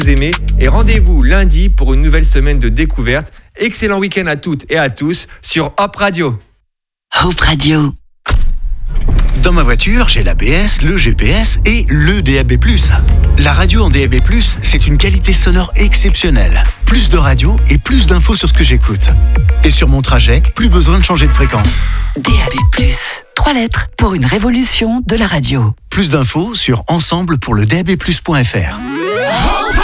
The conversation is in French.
vous aimez et rendez-vous lundi pour une nouvelle semaine de découverte. Excellent week-end à toutes et à tous sur Hop Radio. Hop Radio. Dans ma voiture, j'ai l'ABS, le GPS et le DAB+. La radio en DAB+, c'est une qualité sonore exceptionnelle. Plus de radio et plus d'infos sur ce que j'écoute. Et sur mon trajet, plus besoin de changer de fréquence. DAB+. 3 lettres pour une révolution de la radio. Plus d'infos sur ensemble pour le DAB+.fr.